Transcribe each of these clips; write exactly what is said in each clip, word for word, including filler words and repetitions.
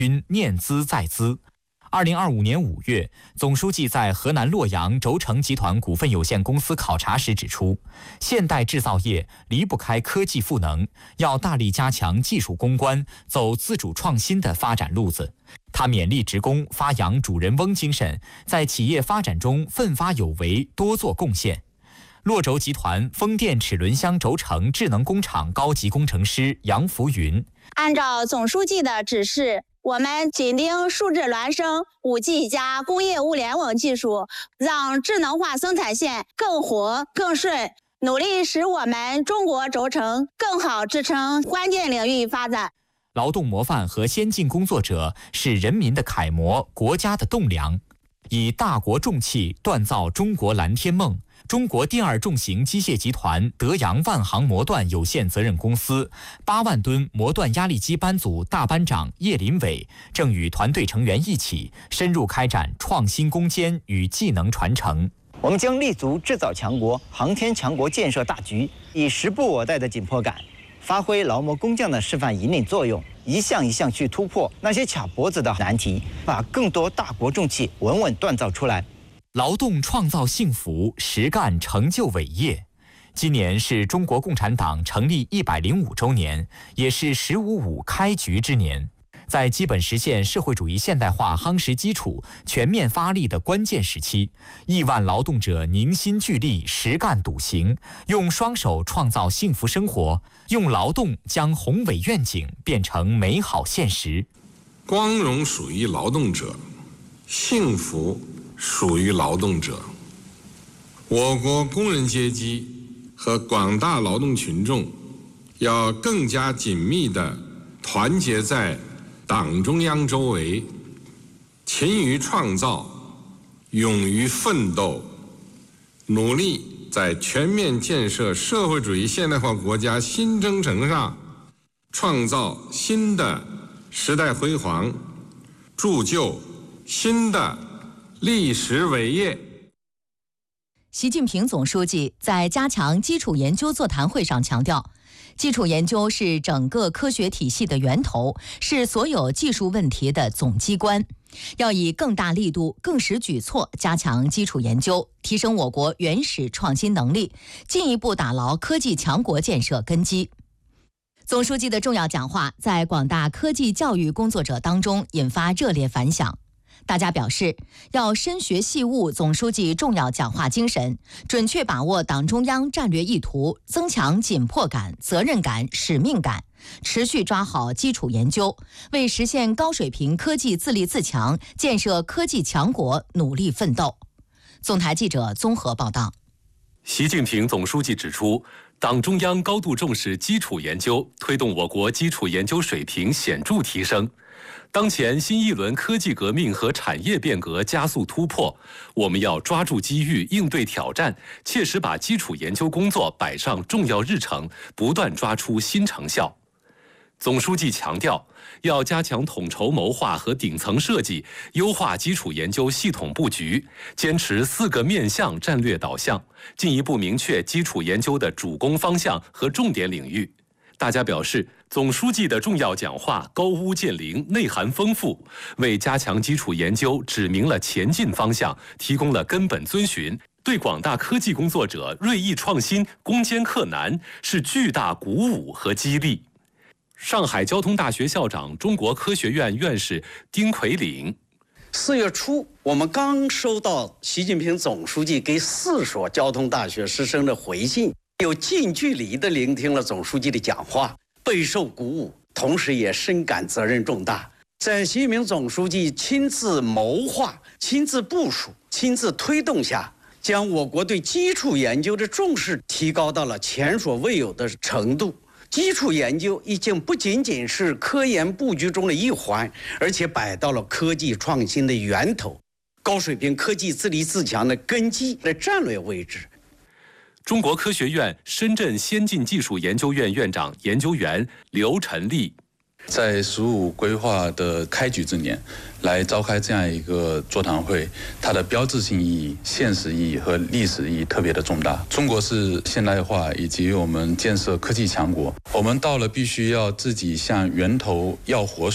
均念兹在兹。二零二五年五月，总书记在河南洛阳轴承集团股份有限公司考察时指出，现代制造业离不开科技赋能，要大力加强技术攻关，走自主创新的发展路子。他勉励职工发扬主人翁精神，在企业发展中奋发有为，多做贡献。洛轴集团风电齿轮箱轴承智能工厂高级工程师杨福云： 按照总书记的指示，我们紧盯数字孪生、五 G 加工业物联网技术，让智能化生产线更活更顺，努力使我们中国轴承更好支撑关键领域发展。 劳动模范和先进工作者是人民的楷模，国家的栋梁。以大国重器锻造中国蓝天梦，中国第二重型机械集团德阳万航模锻有限责任公司八万吨模锻压力机班组大班长叶林伟正与团队成员一起深入开展创新攻坚与技能传承。 我们将立足制造强国、航天强国建设大局，以时不我待的紧迫感，发挥劳模工匠的示范引领作用，一项一项去突破那些卡脖子的难题，把更多大国重器稳稳锻造出来。 劳动创造幸福，实干成就伟业。今年是中国共产党成立一百零五周年，也是“十五五”开局之年。在基本实现社会主义现代化夯实基础、全面发力的关键时期，亿万劳动者凝心聚力、实干笃行，用双手创造幸福生活，用劳动将宏伟愿景变成美好现实。 光荣属于劳动者，幸福属于劳动者。我国工人阶级和广大劳动群众要更加紧密地团结在党中央周围，勤于创造，勇于奋斗，努力在全面建设社会主义现代化国家新征程上创造新的时代辉煌，铸就新的历史伟业。 习近平总书记在加强基础研究座谈会上强调，基础研究是整个科学体系的源头，是所有技术问题的总机关。要以更大力度、更实举措加强基础研究，提升我国原始创新能力，进一步打牢科技强国建设根基。总书记的重要讲话在广大科技教育工作者当中引发热烈反响。大家表示，要深学细悟总书记重要讲话精神，准确把握党中央战略意图，增强紧迫感、责任感、使命感，持续抓好基础研究，为实现高水平科技自立自强、建设科技强国努力奋斗。总台记者综合报道。 习近平总书记指出，党中央高度重视基础研究，推动我国基础研究水平显著提升。当前新一轮科技革命和产业变革加速突破，我们要抓住机遇，应对挑战，切实把基础研究工作摆上重要日程，不断抓出新成效。总书记强调，要加强统筹谋划和顶层设计，优化基础研究系统布局，坚持四个面向战略导向，进一步明确基础研究的主攻方向和重点领域。大家表示，总书记的重要讲话高屋建瓴，内涵丰富，为加强基础研究指明了前进方向，提供了根本遵循，对广大科技工作者锐意创新、攻坚克难是巨大鼓舞和激励。上海交通大学校长、中国科学院院士丁奎岭： 四月初，我们刚收到习近平总书记给四所交通大学师生的回信，有近距离地聆听了总书记的讲话，备受鼓舞，同时也深感责任重大。在习近平总书记亲自谋划、亲自部署、亲自推动下，将我国对基础研究的重视提高到了前所未有的程度。基础研究已经不仅仅是科研布局中的一环，而且摆到了科技创新的源头，高水平科技自立自强的根基的战略位置。 中国科学院深圳先进技术研究院院长研究员刘晨立： 在“十五”规划的开局之年，来召开这样一个座谈会，它的标志性意义、现实意义和历史意义特别的重大。中国是现代化以及我们建设科技强国，我们到了必须要自己向源头要活水，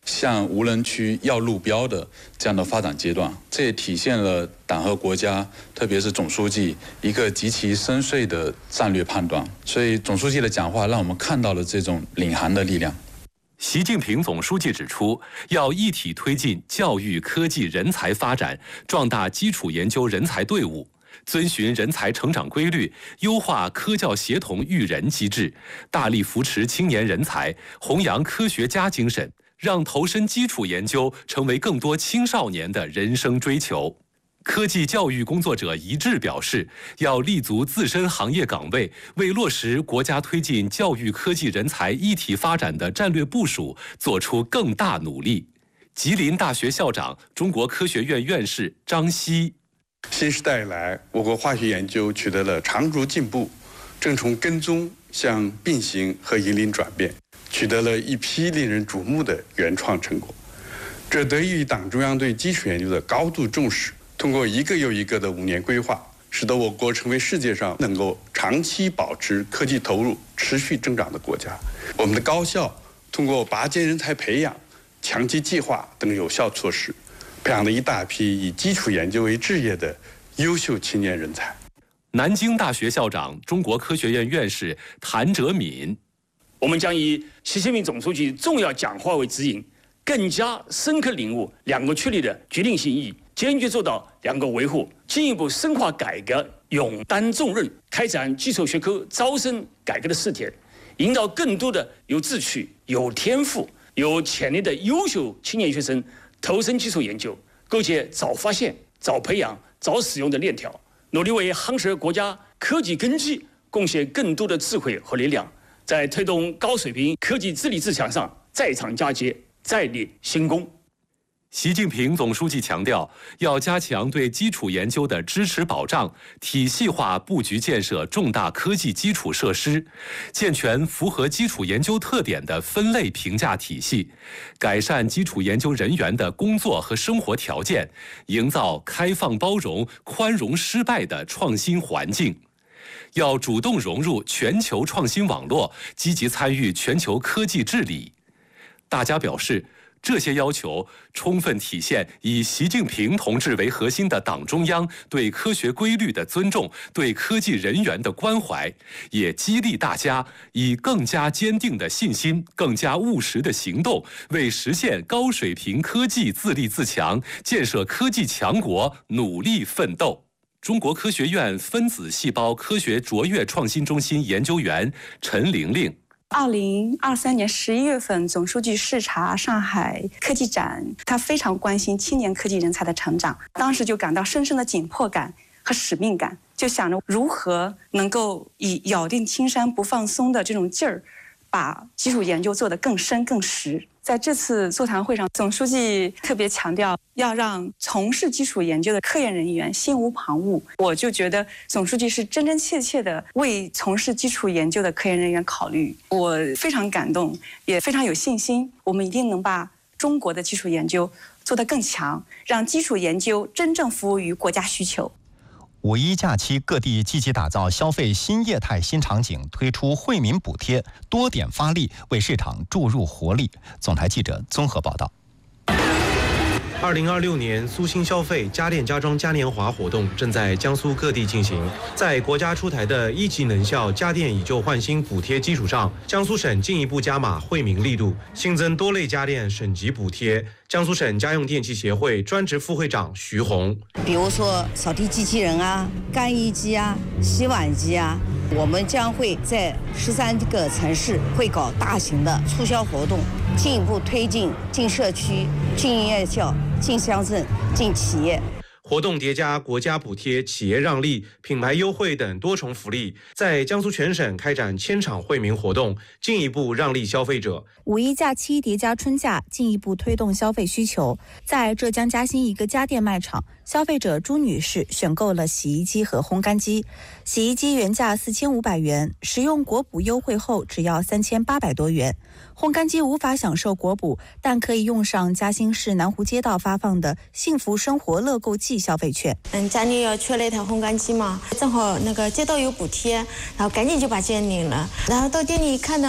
向无人区要路标的这样的发展阶段，这也体现了党和国家，特别是总书记一个极其深邃的战略判断。所以总书记的讲话让我们看到了这种领航的力量。 习近平总书记指出，要一体推进教育、科技、人才发展，壮大基础研究人才队伍，遵循人才成长规律，优化科教协同育人机制，大力扶持青年人才，弘扬科学家精神，让投身基础研究成为更多青少年的人生追求。科技教育工作者一致表示，要立足自身行业岗位，为落实国家推进教育科技人才一体发展的战略部署做出更大努力。吉林大学校长、中国科学院院士张希： 新时代以来，我国化学研究取得了长足进步，正从跟踪向并行和引领转变，取得了一批令人瞩目的原创成果。这得益于党中央对基础研究的高度重视。通过一个又一个的五年规划，使得我国成为世界上能够长期保持科技投入持续增长的国家。我们的高校通过拔尖人才培养、强基计划等有效措施，培养了一大批以基础研究为志业的优秀青年人才。 南京大学校长、中国科学院院士谭哲敏： 我们将以习近平总书记重要讲话为指引，更加深刻领悟两个确立的决定性意义，坚决做到两个维护，进一步深化改革，勇担重任，开展基础学科招生改革的试点，引导更多的有志趣、有天赋、有潜力的优秀青年学生投身基础研究，构建早发现、早培养、早使用的链条，努力为夯实国家科技根基贡献更多的智慧和力量，在推动高水平科技治理自强上再创佳节，再立新功。 习近平总书记强调，要加强对基础研究的支持保障，体系化布局建设重大科技基础设施，健全符合基础研究特点的分类评价体系，改善基础研究人员的工作和生活条件，营造开放包容、宽容失败的创新环境。要主动融入全球创新网络，积极参与全球科技治理。大家表示，这些要求充分体现以习近平同志为核心的党中央对科学规律的尊重，对科技人员的关怀，也激励大家以更加坚定的信心、更加务实的行动，为实现高水平科技自立自强、建设科技强国努力奋斗。中国科学院分子细胞科学卓越创新中心研究员陈玲玲： 二零二三年十一月份，总书记视察上海科技展，他非常关心青年科技人才的成长，当时就感到深深的紧迫感和使命感，就想着如何能够以咬定青山不放松的这种劲儿，把基础研究做得更深更实。在这次座谈会上，总书记特别强调要让从事基础研究的科研人员心无旁骛。我就觉得总书记是真真切切的为从事基础研究的科研人员考虑，我非常感动，也非常有信心，我们一定能把中国的基础研究做得更强，让基础研究真正服务于国家需求。 五一假期，各地积极打造消费新业态新场景，推出惠民补贴，多点发力，为市场注入活力。总台记者综合报道。 二零二六年苏新消费家电家装嘉年华活动正在江苏各地进行。在国家出台的一级能效家电以旧换新补贴基础上，江苏省进一步加码惠民力度，新增多类家电省级补贴。江苏省家用电器协会专职副会长徐红： 比如说扫地机器人啊、干衣机啊、洗碗机啊，我们将会在十三个城市会搞大型的促销活动，进一步推进进社区、进院校、进乡镇、进企业。 活动叠加国家补贴、企业让利、品牌优惠等多重福利，在江苏全省开展千场惠民活动，进一步让利消费者。 五一假期叠加春假，进一步推动消费需求。在浙江嘉兴一个家电卖场，消费者朱女士选购了洗衣机和烘干机。洗衣机原价四千五百元，使用国补优惠后只要三千八百多元。烘干机无法享受国补，但可以用上嘉兴市南湖街道发放的幸福生活乐购季消费券。 嗯，家里要缺了一台烘干机嘛，正好那个街道有补贴，然后赶紧就把券领了。然后到店里一看呢，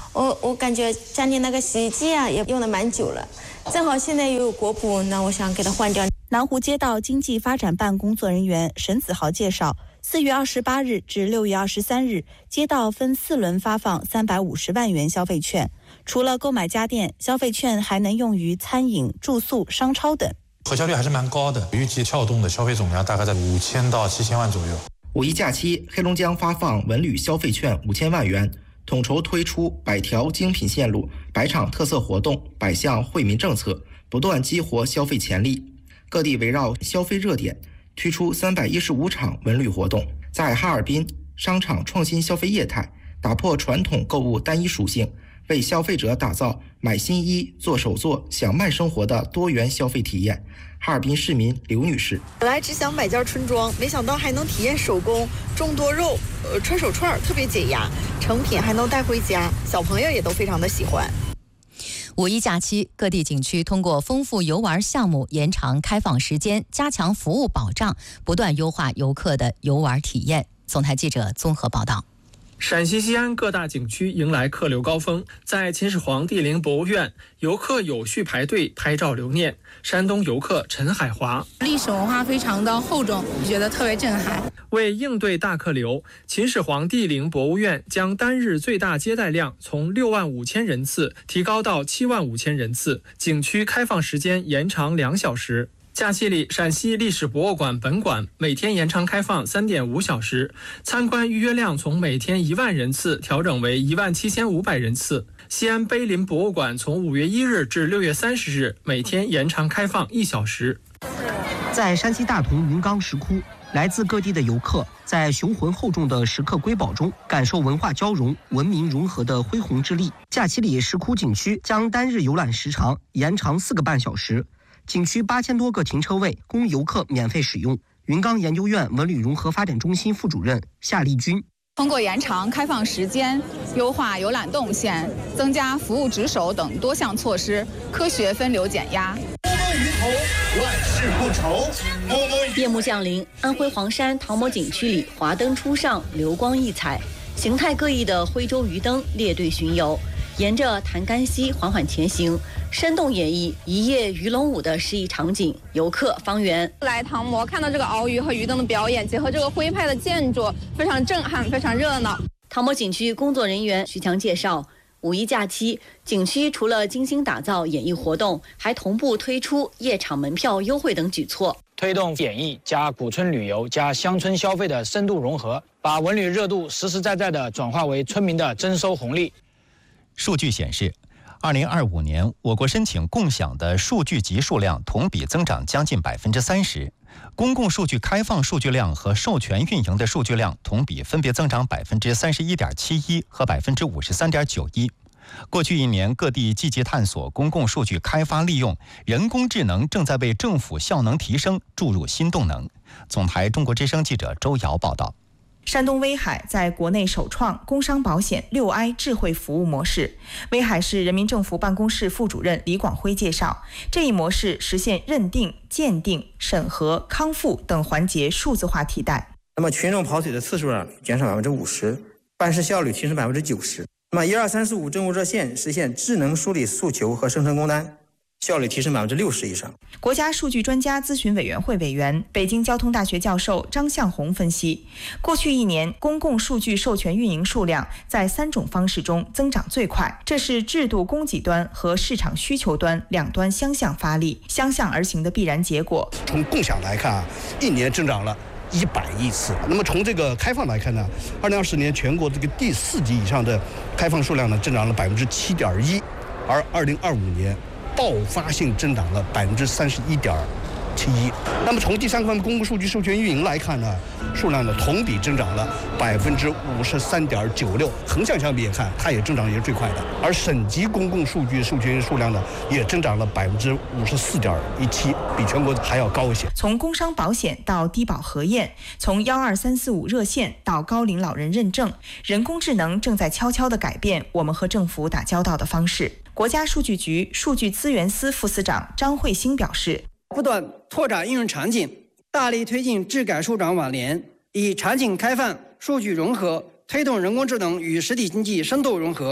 我我感觉家里那个洗衣机啊也用了蛮久了，正好现在又有国补，那我想给它换掉。 南湖街道经济发展办工作人员沈子豪介绍，四月二十八日至六月二十三日，街道分四轮发放三百五十万元消费券。除了购买家电，消费券还能用于餐饮、住宿、商超等。 核销率还是蛮高的，预计撬动的消费总量大概在五千到七千万左右。 五一假期，黑龙江发放文旅消费券五千万元，统筹推出百条精品线路、百场特色活动、百项惠民政策，不断激活消费潜力。各地围绕消费热点推出三百一十五场文旅活动，在哈尔滨，商场创新消费业态，打破传统购物单一属性，为消费者打造买新衣、做手作、享慢生活的多元消费体验。哈尔滨市民刘女士： 本来只想买件春装，没想到还能体验手工、种多肉、呃穿手串，特别解压，成品还能带回家，小朋友也都非常的喜欢。 五一假期，各地景区通过丰富游玩项目、延长开放时间、加强服务保障，不断优化游客的游玩体验。总台记者综合报道。 陕西西安各大景区迎来客流高峰，在秦始皇帝陵博物院，游客有序排队拍照留念。山东游客陈海华： 历史文化非常的厚重，觉得特别震撼。 为应对大客流，秦始皇帝陵博物院将单日最大接待量从六万五千人次提高到七万五千人次，景区开放时间延长两小时。假期里，陕西历史博物馆本馆每天延长开放 三点五小时，参观预约量从每天一万人次调整为一万七千五百人次。西安碑林博物馆从五月一日至六月三十日每天延长开放一小时。 在山西大同云冈石窟，来自各地的游客在雄浑厚重的石刻瑰宝中感受文化交融、文明融合的恢宏之力。假期里，石窟景区将单日游览时长延长四个半小时。景区八千多个停车位供游客免费使用。云冈研究院文旅融合发展中心副主任夏丽君： 通过延长开放时间、优化游览动线、增加服务值守等多项措施，科学分流减压。 万事不愁。 夜幕降临，安徽黄山唐某景区里华灯初上，流光溢彩，形态各异的徽州鱼灯列队巡游，沿着潭干溪缓缓前行，生动演绎一夜鱼龙舞的诗意场景。游客方圆来唐模看到这个鳌鱼和鱼灯的表演，结合这个徽派的建筑，非常震撼，非常热闹。 唐某景区工作人员徐强介绍，五一假期，景区除了精心打造演艺活动，还同步推出夜场门票优惠等举措， 推动演艺加古村旅游加乡村消费的深度融合，把文旅热度实实在在地转化为村民的增收红利。 数据显示，二零二五年我国申请共享的数据集数量同比增长将近百分之三十，公共数据开放数据量和授权运营的数据量同比分别增长百分之三十一点七一和百分之五十三点九一。过去一年，各地积极探索公共数据开发利用，人工智能正在为政府效能提升注入新动能。总台中国之声记者周瑶报道。 山东威海在国内首创工商保险六 I 智慧服务模式。威海市人民政府办公室副主任李广辉介绍，这一模式实现认定、鉴定、审核、康复等环节数字化替代。 那么群众跑腿的次数呢减少百分之五十，办事效率提升百分之九十。那么一二三四五政务热线实现智能梳理诉求和生成工单，效率提升百分之六十以上。 国家数据专家咨询委员会委员、北京交通大学教授张向红分析，过去一年公共数据授权运营数量在三种方式中增长最快，这是制度供给端和市场需求端两端相向发力、相向而行的必然结果。 从共享来看啊，一年增长了一百亿次。那么从这个开放来看呢，二零二四年全国这个第四级以上的开放数量呢增长了百分之七点一，而二零二五年爆发性增长了百分之三十一点七一。那么从第三方面公共数据授权运营来看呢，数量呢同比增长了百分之五十三点九六，横向相比也看，它也增长也是最快的。而省级公共数据授权数量呢也增长了百分之五十四点一七，比全国还要高一些。 从工商保险到低保核验，从幺二三四五热线到高龄老人认证，人工智能正在悄悄地改变我们和政府打交道的方式。国家数据局数据资源司副司长张慧兴表示， 不断拓展应用场景，大力推进智改数转网联，以场景开放、数据融合，推动人工智能与实体经济深度融合，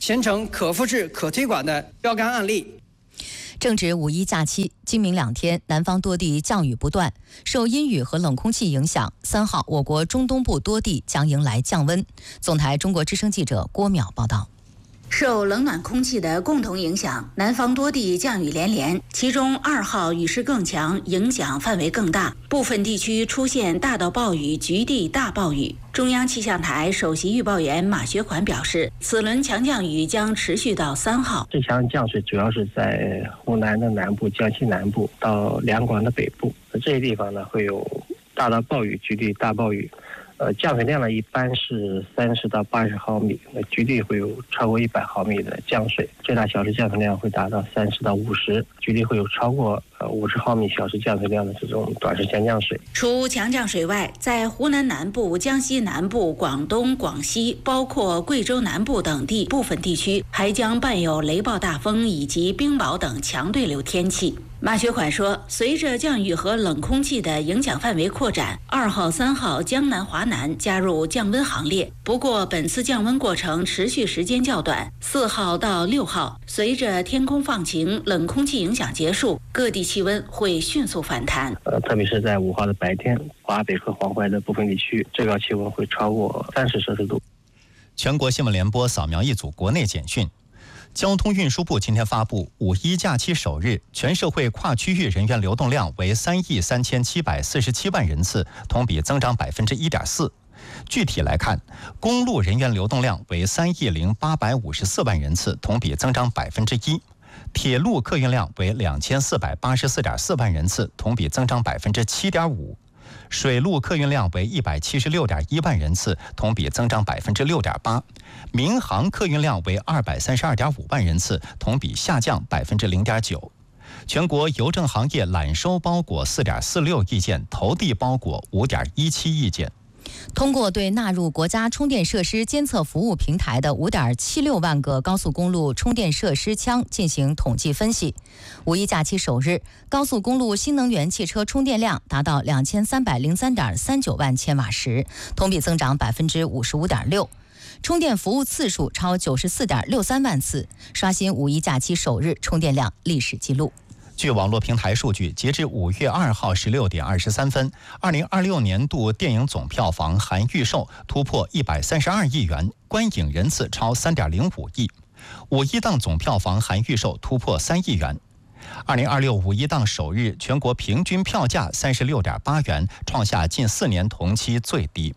形成可复制、可推广的标杆案例。 正值五一假期，今明两天，南方多地降雨不断。受阴雨和冷空气影响，三号我国中东部多地将迎来降温。总台中国之声记者郭淼报道。 受冷暖空气的共同影响，南方多地降雨连连，其中二号雨势更强，影响范围更大，部分地区出现大到暴雨、局地大暴雨。中央气象台首席预报员马学款表示，此轮强降雨将持续到三号。 这项降水主要是在湖南的南部、江西南部到两广的北部，这些地方呢会有大到暴雨、局地大暴雨。呃，降水量呢一般是三十到八十毫米，那局地会有超过一百毫米的降水，最大小时降水量会达到三十到五十，局地会有超过呃五十毫米小时降水量的这种短时间降水。 除强降水外，在湖南南部、江西南部、广东、广西，包括贵州南部等地部分地区，还将伴有雷暴大风以及冰雹等强对流天气。马学款说，随着降雨和冷空气的影响范围扩展，二号、三号江南、华南加入降温行列。不过，本次降温过程持续时间较短，四号到六号，随着天空放晴、冷空气影响结束，各地气温会迅速反弹。 呃，特别是在五号的白天，华北和黄淮的部分地区，最高气温会超过三十摄氏度。 全国新闻联播扫描一组国内简讯。交通运输部今天发布，五一假期首日全社会跨区域人员流动量为三亿三千七百四十七万人次，同比增长百分之一点四。具体来看，公路人员流动量为三亿零八百五十四万人次，同比增长百分之一；铁路客运量为两千四百八十四点四万人次，同比增长百分之七点五；水路客运量为一百七十六点一万人次，同比增长百分之六点八；民航客运量为二百三十二点五万人次，同比下降百分之零点九。全国邮政行业揽收包裹四点四六亿件，投递包裹五点一七亿件。 通过对纳入国家充电设施监测服务平台的五点七六万个高速公路充电设施枪进行统计分析，五一假期首日，高速公路新能源汽车充电量达到两千三百零三点三九万千瓦时，同比增长百分之五十五点六。充电服务次数超九十四点六三万次，刷新五一假期首日充电量历史记录。 据网络平台数据，截至五月二号十六点二十三分，二零二六年度电影总票房含预售突破一百三十二亿元，观影人次超三点零五亿。五一档总票房含预售突破三亿元。二零二六五一档首日，全国平均票价三十六点八元，创下近四年同期最低。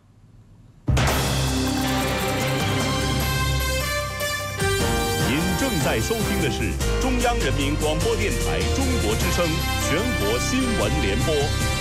正在收听的是中央人民广播电台中国之声全国新闻联播。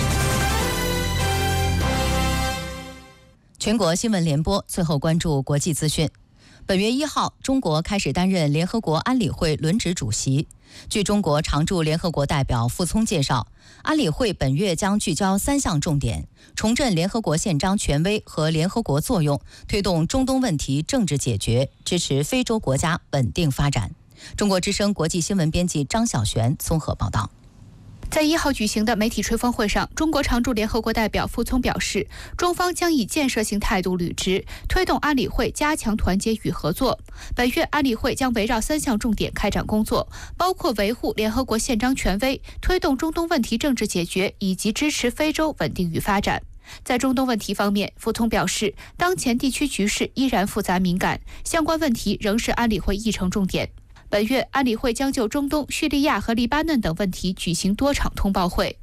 全国新闻联播，最后关注国际资讯。本月一号，中国开始担任联合国安理会轮值主席。据中国常驻联合国代表傅聪介绍，安理会本月将聚焦三项重点：重振联合国宪章权威和联合国作用，推动中东问题政治解决，支持非洲国家稳定发展。中国之声国际新闻编辑张晓璇综合报道。 在一号举行的媒体吹风会上，中国常驻联合国代表傅聪表示，中方将以建设性态度履职，推动安理会加强团结与合作。本月安理会将围绕三项重点开展工作，包括维护联合国宪章权威，推动中东问题政治解决，以及支持非洲稳定与发展。在中东问题方面，傅聪表示，当前地区局势依然复杂敏感，相关问题仍是安理会议程重点。本月，安理会将就中东、叙利亚和黎巴嫩等问题举行多场通报会。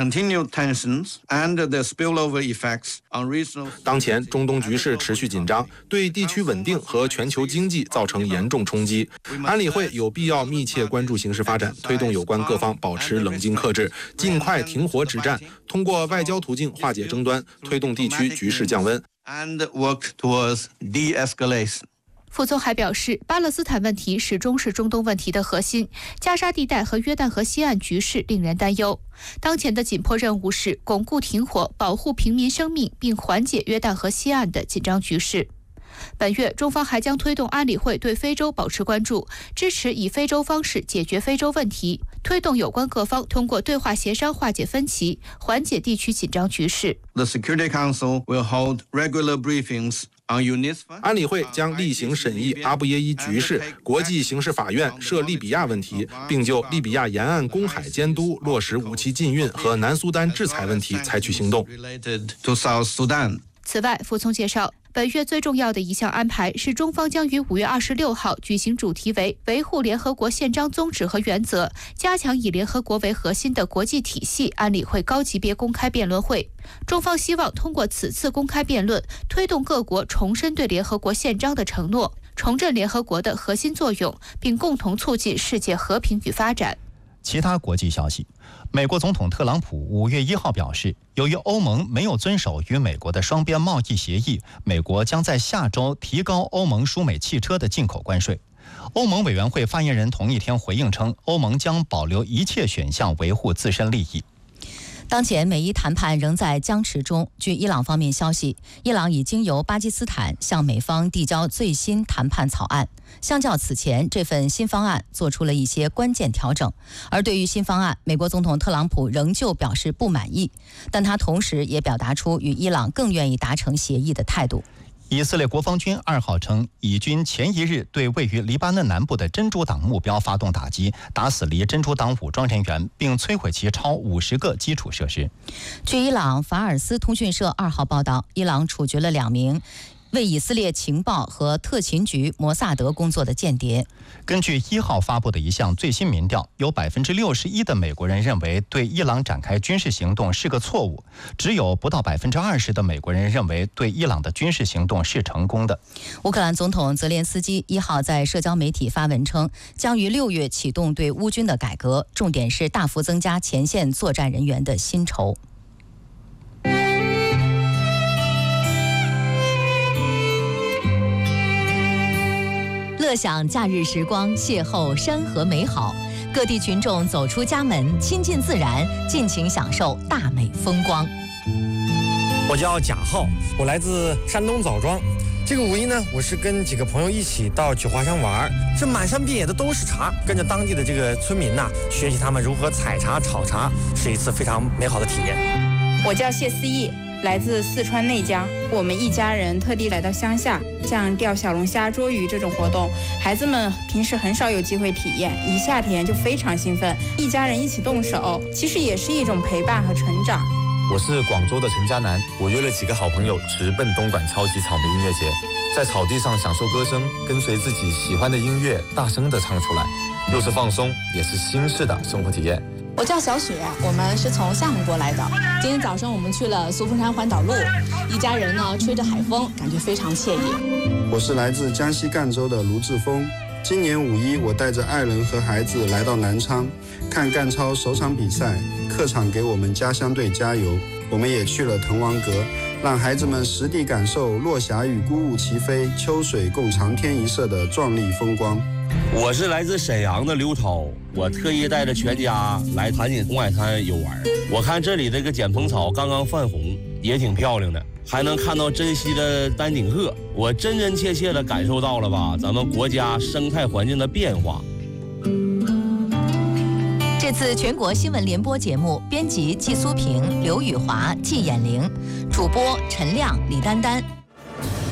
当前中东局势持续紧张，对地区稳定和全球经济造成严重冲击。安理会有必要密切关注形势发展，推动有关各方保持冷静克制，尽快停火止战，通过外交途径化解争端，推动地区局势降温。 傅聪还表示，巴勒斯坦问题始终是中东问题的核心，加沙地带和约旦河西岸局势令人担忧。当前的紧迫任务是巩固停火，保护平民生命，并缓解约旦河西岸的紧张局势。本月，中方还将推动安理会对非洲保持关注，支持以非洲方式解决非洲问题，推动有关各方通过对话协商化解分歧，缓解地区紧张局势。 The Security Council will hold regular briefings 安理会将例行审议阿布耶伊局势、国际刑事法院涉利比亚问题，并就利比亚沿岸公海监督、落实武器禁运和南苏丹制裁问题采取行动。 此外，傅聪介绍，本月最重要的一项安排是，中方将于五月二十六号举行主题为“维护联合国宪章宗旨和原则，加强以联合国为核心的国际体系”安理会高级别公开辩论会。中方希望通过此次公开辩论，推动各国重申对联合国宪章的承诺，重振联合国的核心作用，并共同促进世界和平与发展。 其他国际消息，美国总统特朗普五月一号表示，由于欧盟没有遵守与美国的双边贸易协议，美国将在下周提高欧盟输美汽车的进口关税。欧盟委员会发言人同一天回应称，欧盟将保留一切选项维护自身利益。 当前美伊谈判仍在僵持中。据伊朗方面消息，伊朗已经由巴基斯坦向美方递交最新谈判草案。相较此前，这份新方案做出了一些关键调整。而对于新方案，美国总统特朗普仍旧表示不满意，但他同时也表达出与伊朗更愿意达成协议的态度。 以色列国防军二号称，以军前一日对位于黎巴嫩南部的真主党目标发动打击，打死离真主党武装人员，并摧毁其超五十个基础设施。 据伊朗法尔斯通讯社二号报道，伊朗处决了两名为以色列情报和特勤局摩萨德工作的间谍。 根据一号发布的一项最新民调，有百分之六十一的美国人认为对伊朗展开军事行动是个错误，只有不到百分之二十的美国人认为对伊朗的军事行动是成功的。 乌克兰总统泽连斯基一号在社交媒体发文称，将于六月启动对乌军的改革，重点是大幅增加前线作战人员的薪酬。乐享假日时光，邂逅山河美好，各地群众走出家门，亲近自然，尽情享受大美风光。 我叫贾浩，我来自山东枣庄。这个五一呢，我是跟几个朋友一起到九华山玩，这满山遍野的都是茶，跟着当地的这个村民呐、啊，学习他们如何采茶、炒茶，是一次非常美好的体验。 我叫谢思义，来自四川内江，我们一家人特地来到乡下，像钓小龙虾、捉鱼这种活动，孩子们平时很少有机会体验，一夏天就非常兴奋，一家人一起动手，其实也是一种陪伴和成长。 我是广州的陈家南，我约了几个好朋友直奔东莞超级草莓音乐节，在草地上享受歌声，跟随自己喜欢的音乐大声地唱出来，又是放松，也是新式的生活体验。 我叫小雪，我们是从厦门过来的。今天早上我们去了苏峰山环岛路，一家人呢吹着海风，感觉非常惬意。 我是来自江西赣州的卢志峰，今年五一我带着爱人和孩子来到南昌看赣超首场比赛，客场给我们家乡队加油。我们也去了滕王阁，让孩子们实地感受落霞与孤鹜齐飞，秋水共长天一色的壮丽风光。 我是来自沈阳的刘涛，我特意带着全家来盘锦红海滩游玩。我看这里这个剪蓬草刚刚泛红，也挺漂亮的，还能看到珍稀的丹顶鹤，我真真切切的感受到了吧咱们国家生态环境的变化。 这次全国新闻联播节目编辑季苏平、刘宇华、季衍玲，主播陈亮、李丹丹。